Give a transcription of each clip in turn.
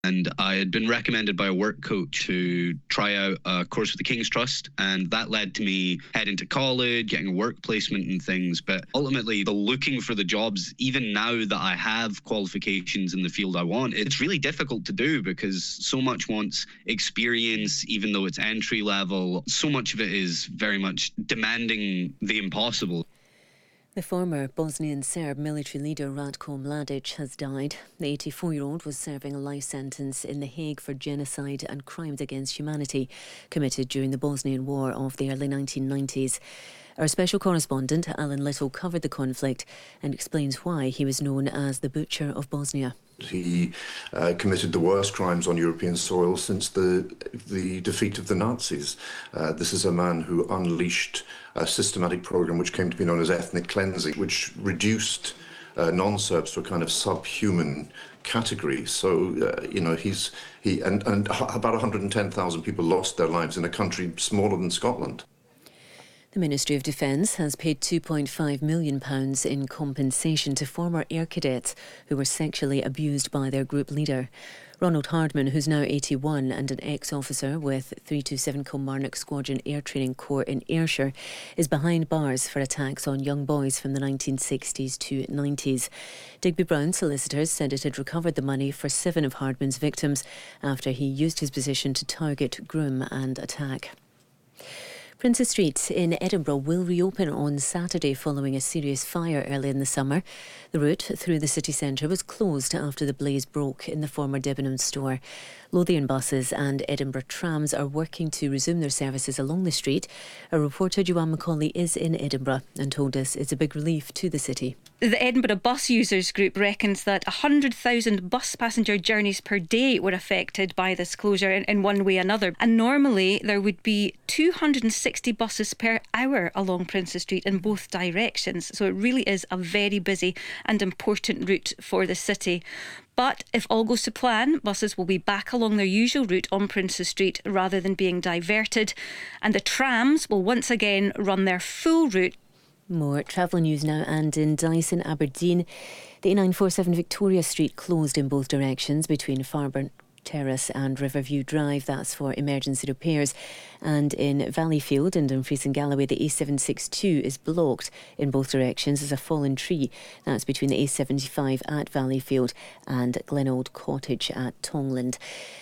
And I had been recommended by a work coach to try out a course with the King's Trust, and that led to me heading to college, getting a work placement and things. But ultimately, the looking for the jobs, even now that I have qualifications in the field I want, it's really difficult to do because so much wants experience, even though it's entry level. So much of it is very much demanding the impossible. The former Bosnian Serb military leader Ratko Mladic has died. The 84-year-old was serving a life sentence in The Hague for genocide and crimes against humanity committed during the Bosnian War of the early 1990s. Our special correspondent, Alan Little, covered the conflict and explains why he was known as the Butcher of Bosnia. He committed the worst crimes on European soil since the defeat of the Nazis. This is a man who unleashed a systematic program which came to be known as ethnic cleansing, which reduced non-Serbs to a kind of subhuman category. So, and about 110,000 people lost their lives in a country smaller than Scotland. The Ministry of Defence has paid £2.5 million in compensation to former air cadets who were sexually abused by their group leader. Ronald Hardman, who's now 81 and an ex-officer with 327 Kilmarnock Squadron Air Training Corps in Ayrshire, is behind bars for attacks on young boys from the 1960s to 90s. Digby Brown solicitors said it had recovered the money for 7 of Hardman's victims after he used his position to target, groom and attack. Princes Street in Edinburgh will reopen on Saturday following a serious fire early in the summer. The route through the city centre was closed after the blaze broke in the former Debenhams store. Lothian buses and Edinburgh trams are working to resume their services along the street. Our reporter Joanne Macaulay is in Edinburgh and told us it's a big relief to the city. The Edinburgh Bus Users Group reckons that 100,000 bus passenger journeys per day were affected by this closure in one way or another. And normally there would be 260 buses per hour along Princes Street in both directions. So it really is a very busy and important route for the city. But if all goes to plan, buses will be back along their usual route on Princes Street rather than being diverted. And the trams will once again run their full route. More travel news now, and in Dyson, Aberdeen, the A947 Victoria Street closed in both directions between Farburn Terrace and Riverview Drive. That's for emergency repairs. And in Valleyfield and Dumfries and Galloway, the A762 is blocked in both directions as a fallen tree. That's between the A75 at Valleyfield and Glenold Cottage at Tongland.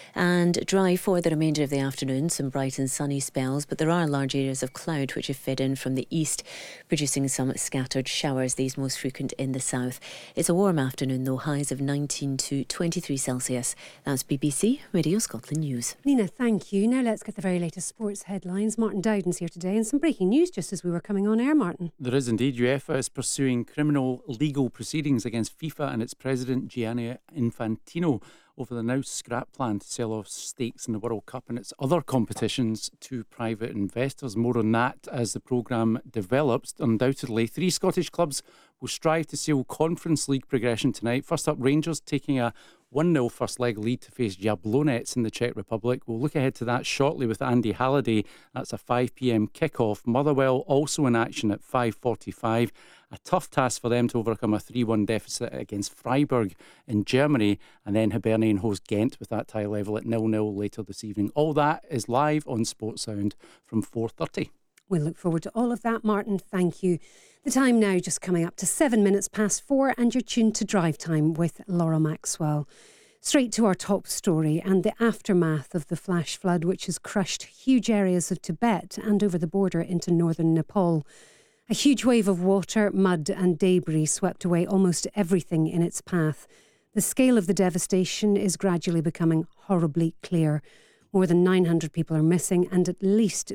And dry for the remainder of the afternoon, some bright and sunny spells, but there are large areas of cloud which have fed in from the east, producing some scattered showers, these most frequent in the south. It's a warm afternoon though, highs of 19 to 23 Celsius. That's BBC Radio Scotland News. Nina, thank you. Now let's get the very latest sports headlines. Martin Dowden's here today, and some breaking news just as we were coming on air, Martin. There is indeed. UEFA is pursuing criminal legal proceedings against FIFA and its president Gianni Infantino over the now scrap plan to sell off stakes in the World Cup and its other competitions to private investors. More on that as the programme develops. Undoubtedly, 3 Scottish clubs will strive to seal Conference League progression tonight. First up, Rangers taking a 1-0 first leg lead to face Jablonec in the Czech Republic. We'll look ahead to that shortly with Andy Halliday. That's a 5 p.m. kick-off. Motherwell also in action at 5:45. A tough task for them to overcome a 3-1 deficit against Freiburg in Germany, and then Hibernian host Ghent with that tie level at 0-0 later this evening. All that is live on Sports Sound from 4:30. We look forward to all of that, Martin. Thank you. The time now just coming up to 7 minutes past 4, and you're tuned to Drive Time with Laura Maxwell. Straight to our top story and the aftermath of the flash flood which has crushed huge areas of Tibet and over the border into northern Nepal. A huge wave of water, mud and debris swept away almost everything in its path. The scale of the devastation is gradually becoming horribly clear. More than 900 people are missing and at least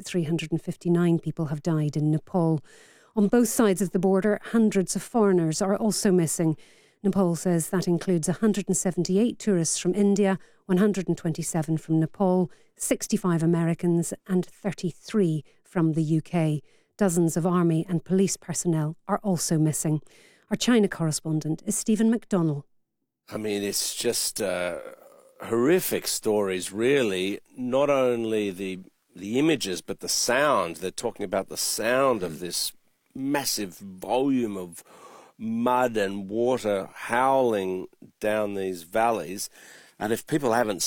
359 people have died in Nepal. On both sides of the border, hundreds of foreigners are also missing. Nepal says that includes 178 tourists from India, 127 from Nepal, 65 Americans and 33 from the UK. Dozens of army and police personnel are also missing. Our China correspondent is Stephen McDonnell. I mean, it's just horrific stories, really. Not only the images, but the sound. They're talking about the sound of this massive volume of mud and water howling down these valleys. And if people haven't